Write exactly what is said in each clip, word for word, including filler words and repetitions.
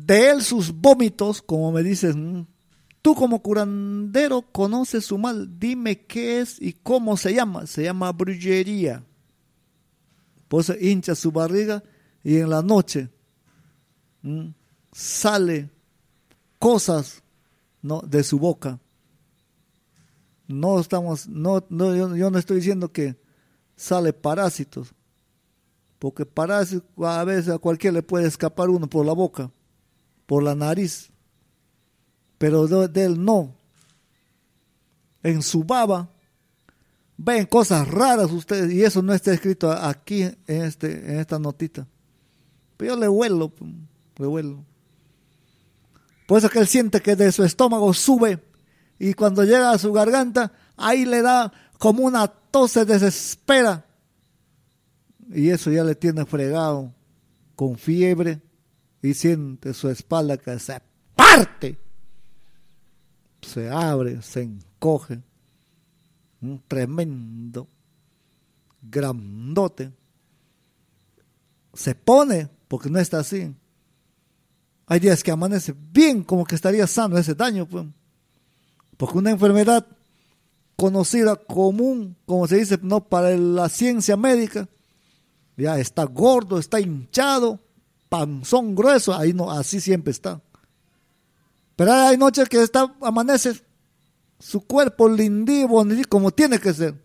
de él sus vómitos, como me dices, tú como curandero conoces su mal, dime qué es y cómo se llama. Se llama brujería. Pues hincha su barriga y en la noche ¿m? sale cosas, ¿no?, de su boca. No estamos, no, no yo, yo no estoy diciendo que sale parásitos, porque parásitos a veces a cualquiera le puede escapar uno por la boca, por la nariz, pero de, de él no. En su baba ven cosas raras ustedes, y eso no está escrito aquí en, este, en esta notita. Pero yo le huelo, le huelo. Por eso que él siente que de su estómago sube, y cuando llega a su garganta, ahí le da como una tos, se desespera. Y eso ya le tiene fregado, con fiebre, y siente su espalda que se parte. Se abre, se encoge. Un tremendo, grandote. Se pone, porque no está así. Hay días que amanece bien, como que estaría sano ese daño, pues. Porque una enfermedad conocida común, como se dice, no, para la ciencia médica, ya está gordo, está hinchado, panzón grueso, ahí no, así siempre está. Pero hay noches que está, amanece su cuerpo lindío, bonito, como tiene que ser.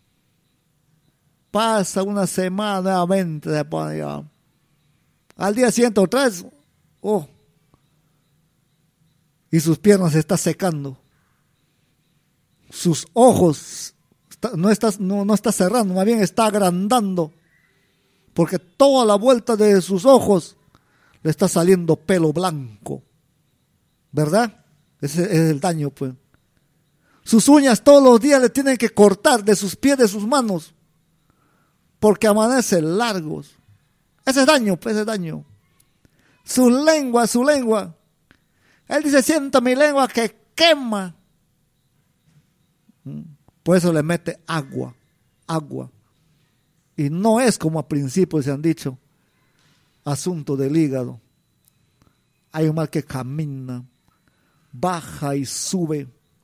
Pasa una semana nuevamente, se pone ya. Al día siguiente otra vez, oh, y sus piernas se están secando. Sus ojos está, no, está, no, no está cerrando, más bien está agrandando, porque toda la vuelta de sus ojos le está saliendo pelo blanco, ¿verdad? Ese es el daño, pues. Sus uñas todos los días le tienen que cortar de sus pies, de sus manos, porque amanecen largos. Ese es daño, pues, ese es daño. Su lengua, su lengua. Él dice, siento mi lengua que quema. Por eso le mete agua, agua. Y no es como a principio se han dicho, asunto del hígado. Hay un mal que camina, baja y sube.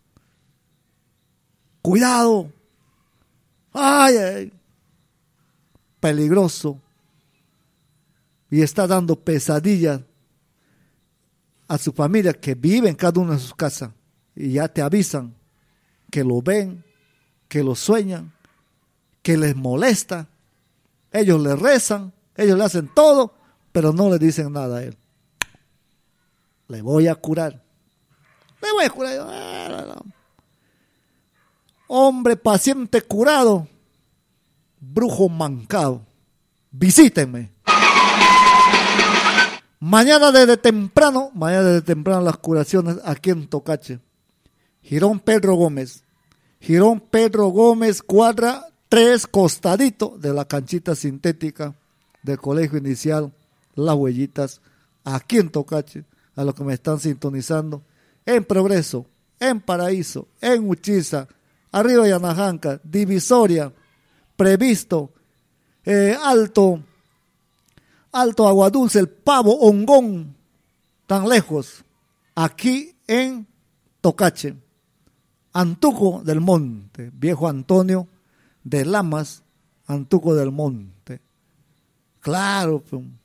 Cuidado. Ay, ay. Peligroso. Y está dando pesadillas a su familia que vive en cada una de sus casas. Y ya te avisan que lo ven, que lo sueñan, que les molesta. Ellos le rezan, ellos le hacen todo, pero no le dicen nada a él. Le voy a curar. Le voy a curar. Hombre paciente curado, brujo mancado. Visítenme. Mañana desde temprano, mañana desde temprano las curaciones aquí en Tocache. Girón Pedro Gómez. Girón Pedro Gómez, cuadra tres, costadito de la canchita sintética del Colegio Inicial Las Huellitas, aquí en Tocache, a los que me están sintonizando, en Progreso, en Paraíso, en Uchiza, arriba de Yanajanca, Divisoria, Previsto, eh, Alto, Alto Aguadulce, El Pavo, Hongón, tan lejos, aquí en Tocache. Antuco del Monte, Viejo Antonio de Lamas, Antuco del Monte. Claro,